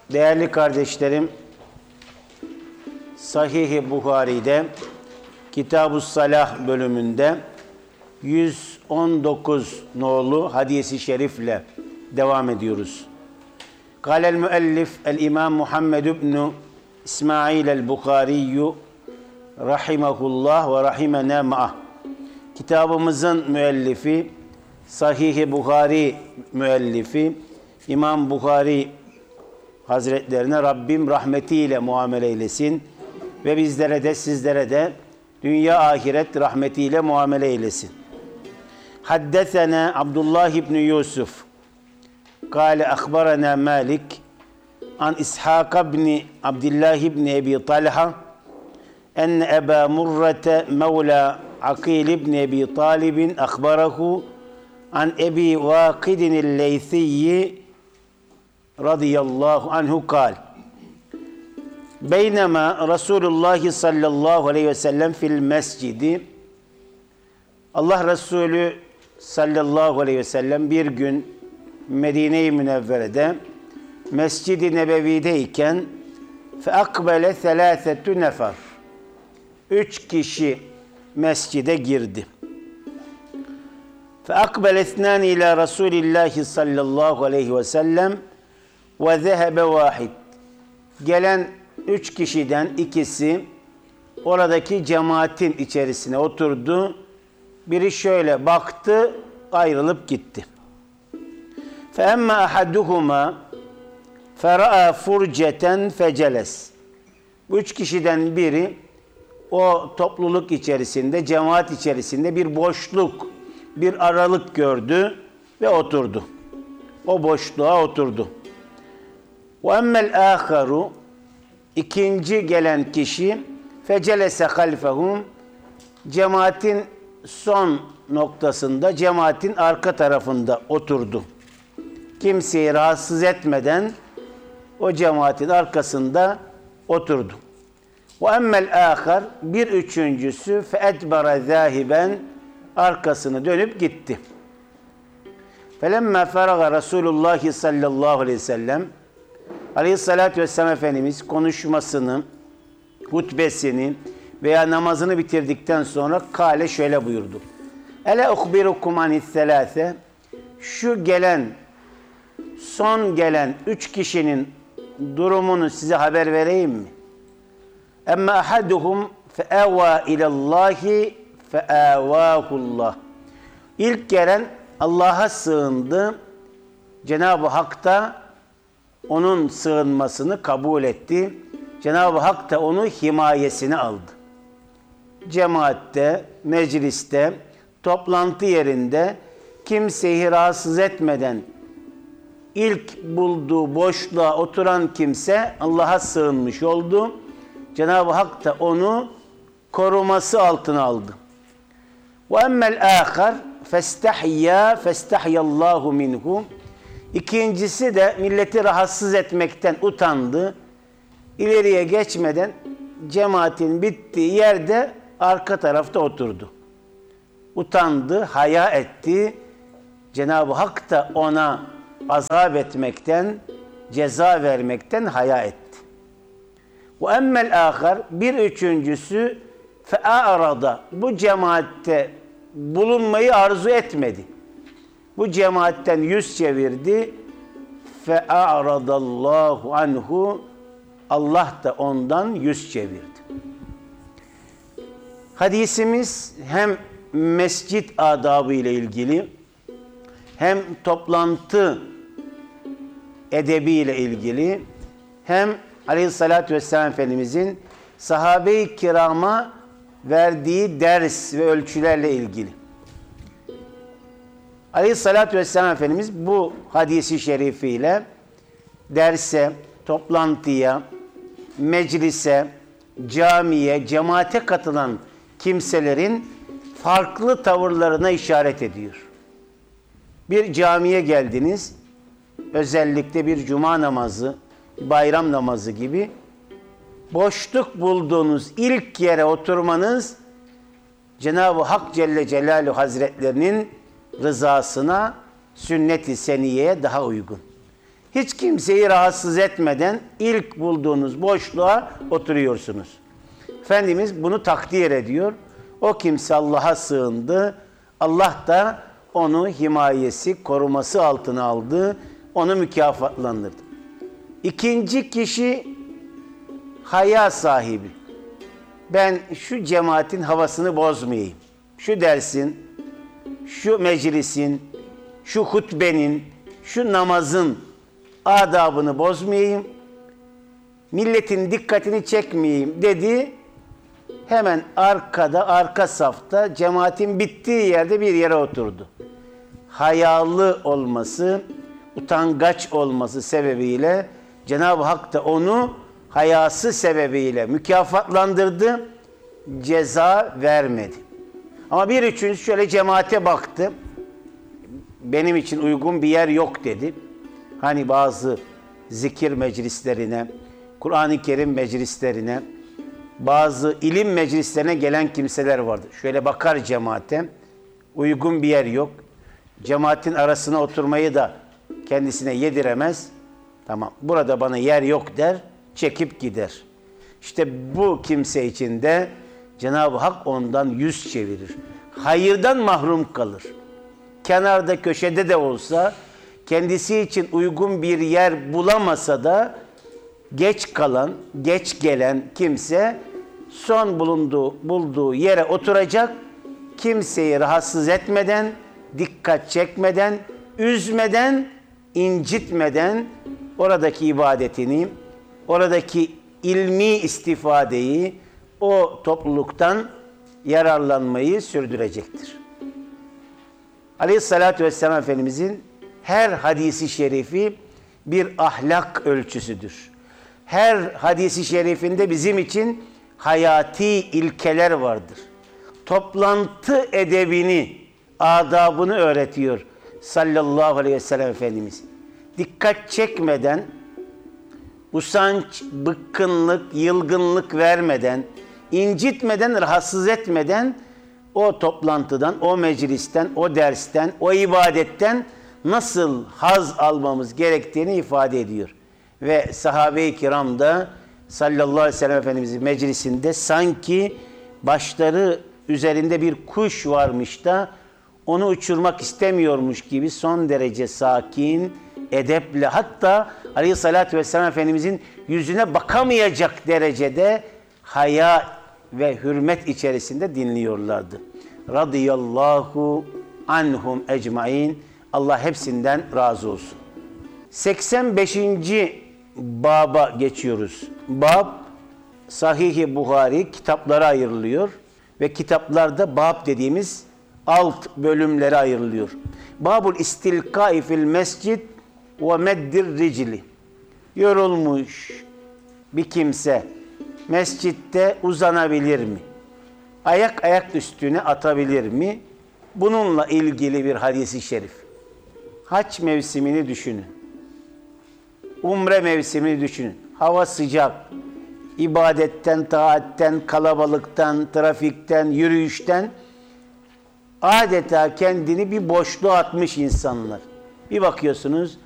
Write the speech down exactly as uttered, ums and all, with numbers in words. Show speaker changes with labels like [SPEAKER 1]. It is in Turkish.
[SPEAKER 1] Değerli kardeşlerim, Sahih-i Buhari'de Kitab-ı Salah bölümünde yüz on dokuz nolu hadisi şerifle devam ediyoruz. Kâlel müellif el-İmam Muhammed ibn İsmail el-Bukhariyyü rahimahullah ve rahimena ma'ah. Kitabımızın müellifi, Sahih-i Buhari müellifi İmam Buhari Hazretlerine Rabbim rahmetiyle muamele eylesin ve bizlere de sizlere de dünya ahiret rahmetiyle muamele eylesin. Haddesena Abdullah ibn Yusuf kâle akhbarana Malik an İshak ibn Abdullah ibn Ebi Talha enne Eba Murrete mevla Akil ibn Ebi Talibin akhbarahu an Ebi Vakidin el-Leythiyyi radıyallahu anhu kal. Beynema Resulullah sallallahu aleyhi ve sellem fil mescidi. Allah Resulü sallallahu aleyhi ve sellem bir gün Medine-i Münevvere'de Mescid-i Nebevi'deyken fe akbele selâsetü nefer. Üç kişi mescide girdi. Fe akbele ethnâni ila Resulillahi sallallahu aleyhi ve sellem ve zehebe vahid. Gelen üç kişiden ikisi oradaki cemaatin içerisine oturdu. Biri şöyle baktı, ayrılıp gitti. Fe emme ahaduhuma fera'a furceten feceles. Bu üç kişiden biri o topluluk içerisinde, cemaat içerisinde bir boşluk, bir aralık gördü ve oturdu. O boşluğa oturdu. Ve emmel âkharu, ikinci gelen kişi fecelese halfehum, cemaatin son noktasında, cemaatin arka tarafında oturdu. Kimseyi rahatsız etmeden o cemaatin arkasında oturdu. Ve emmel âkhar, bir üçüncüsü fe edbara zâhiben, arkasını dönüp gitti. Felemme feraga Resulullah sallallahu aleyhi ve sellem, Aleyhissalatü vesselam Efendimiz konuşmasını, hutbesini veya namazını bitirdikten sonra kâle şöyle buyurdu. Ele uhbirukum anisselâse, şu gelen, son gelen üç kişinin durumunu size haber vereyim mi? Emme ahaduhum fe'evâ ilallâhi fe'evâhullah. İlk gelen Allah'a sığındı. Cenab-ı Hak da onun sığınmasını kabul etti. Cenab-ı Hak da onu himayesine aldı. Cemaatte, mecliste, toplantı yerinde kimseyi rahatsız etmeden ilk bulduğu boşluğa oturan kimse Allah'a sığınmış oldu. Cenab-ı Hak da onu koruması altına aldı. Ve emmel âkhar festahiyya festahyallahu minhu. İkincisi de milleti rahatsız etmekten utandı. İleriye geçmeden cemaatin bittiği yerde arka tarafta oturdu. Utandı, haya etti. Cenab-ı Hak da ona azap etmekten, ceza vermekten haya etti. Ve emmel âkhar, bir üçüncüsü fe'arada, bu cemaatte bulunmayı arzu etmedi. Bu cemaatten yüz çevirdi. Fe'aradallahu anhu, Allah da ondan yüz çevirdi. Hadisimiz hem mescit adabı ile ilgili, hem toplantı edebi ile ilgili, hem Aleyhissalatü vesselam Efendimizin sahabe-i kirama verdiği ders ve ölçülerle ilgili. Aleyhissalatü vesselam Efendimiz bu hadisi şerifiyle derse, toplantıya, meclise, camiye, cemaate katılan kimselerin farklı tavırlarına işaret ediyor. Bir camiye geldiniz, özellikle bir cuma namazı, bayram namazı gibi boşluk bulduğunuz ilk yere oturmanız Cenab-ı Hak Celle Celaluhu Hazretlerinin rızasına, sünnet-i seniyeye daha uygun. Hiç kimseyi rahatsız etmeden ilk bulduğunuz boşluğa oturuyorsunuz. Efendimiz bunu takdir ediyor. O kimse Allah'a sığındı. Allah da onu himayesi, koruması altına aldı. Onu mükafatlandırdı. İkinci kişi haya sahibi. Ben şu cemaatin havasını bozmayayım. Şu dersin, şu meclisin, şu hutbenin, şu namazın adabını bozmayayım. Milletin dikkatini çekmeyeyim dedi. Hemen arkada, arka safta cemaatin bittiği yerde bir yere oturdu. Hayalı olması, utangaç olması sebebiyle Cenab-ı Hak da onu hayası sebebiyle mükafatlandırdı, ceza vermedi. Ama bir üçüncüsü şöyle cemaate baktı, benim için uygun bir yer yok dedi. Hani bazı zikir meclislerine, Kur'an-ı Kerim meclislerine, bazı ilim meclislerine gelen kimseler vardı. Şöyle bakar cemaate, uygun bir yer yok. Cemaatin arasına oturmayı da kendisine yediremez. Tamam, burada bana yer yok der, çekip gider. İşte bu kimse için de Cenab-ı Hak ondan yüz çevirir. Hayırdan mahrum kalır. Kenarda, köşede de olsa, kendisi için uygun bir yer bulamasa da geç kalan, geç gelen kimse son bulunduğu, bulduğu yere oturacak, kimseyi rahatsız etmeden, dikkat çekmeden, üzmeden, incitmeden oradaki ibadetini, oradaki ilmi istifadeyi, o topluluktan yararlanmayı sürdürecektir. Aleyhissalatü vesselam Efendimizin her hadisi şerifi bir ahlak ölçüsüdür. Her hadisi şerifinde bizim için hayati ilkeler vardır. Toplantı edebini, adabını öğretiyor sallallahu aleyhi ve sellem Efendimiz. Dikkat çekmeden, usanç, bıkkınlık, yılgınlık vermeden, incitmeden, rahatsız etmeden o toplantıdan, o meclisten, o dersten, o ibadetten nasıl haz almamız gerektiğini ifade ediyor. Ve sahabe-i kiram da sallallahu aleyhi ve sellem Efendimizin meclisinde sanki başları üzerinde bir kuş varmış da onu uçurmak istemiyormuş gibi son derece sakin, edeple, hatta aleyhissalatü vesselam Efendimizin yüzüne bakamayacak derecede haya ve hürmet içerisinde dinliyorlardı. Radıyallahu anhum ecmain. Allah hepsinden razı olsun. seksen beşinci baba geçiyoruz. Bab, Sahih-i Buhari kitaplara ayrılıyor ve kitaplarda bab dediğimiz alt bölümlere ayrılıyor. Babul istilkai fil mescid ve meddir ricli. Yorulmuş bir kimse mescitte uzanabilir mi? Ayak ayak üstüne atabilir mi? Bununla ilgili bir hadis-i şerif. Hac mevsimini düşünün. Umre mevsimini düşünün. Hava sıcak. İbadetten, taatten, kalabalıktan, trafikten, yürüyüşten adeta kendini bir boşluğa atmış insanlar. Bir bakıyorsunuz